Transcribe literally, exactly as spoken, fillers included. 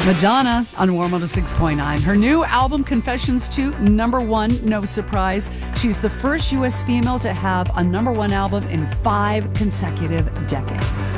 Madonna on Warm one oh six point nine. Her new album, Confessions two, number one, no surprise. She's the first U S female to have a number one album in five consecutive decades.